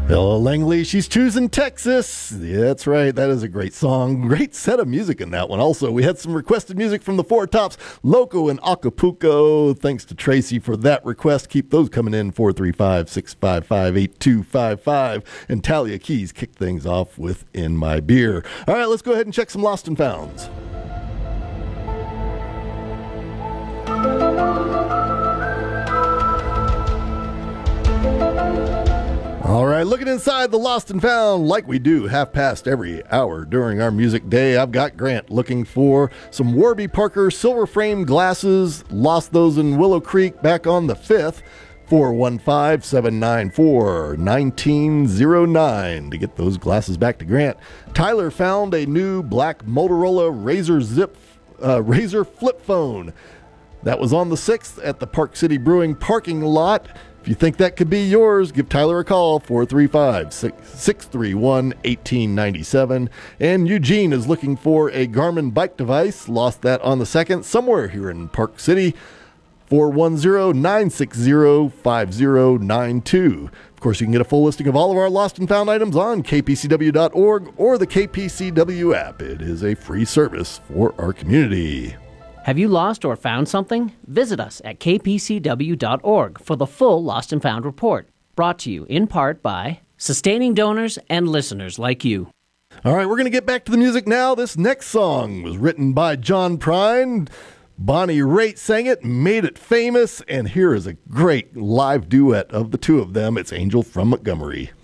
Ella Langley, she's choosing Texas. Yeah, that's right. That is a great song. Great set of music in that one. Also, we had some requested music from the Four Tops, Loco and Acapulco. Thanks to Tracy for that request. Keep those coming in, 435-655-8255. And Talia Keys kicked things off with In My Beer. All right, let's go ahead and check some Lost and Founds. All right, looking inside the Lost and Found like we do half past every hour during our music day. I've got Grant looking for some Warby Parker silver frame glasses. Lost those in Willow Creek back on the 5th. 415-794-1909 to get those glasses back to Grant. Tyler found a new black Motorola Razr flip phone. That was on the 6th at the Park City Brewing parking lot. If you think that could be yours, give Tyler a call, 435-631-1897. And Eugene is looking for a Garmin bike device. Lost that on the 2nd, somewhere here in Park City, 410-960-5092. Of course, you can get a full listing of all of our Lost and Found items on kpcw.org or the KPCW app. It is a free service for our community. Have you lost or found something? Visit us at kpcw.org for the full Lost and Found report. Brought to you in part by sustaining donors and listeners like you. All right, we're going to get back to the music now. This next song was written by John Prine. Bonnie Raitt sang it, made it famous, and here is a great live duet of the two of them. It's Angel from Montgomery.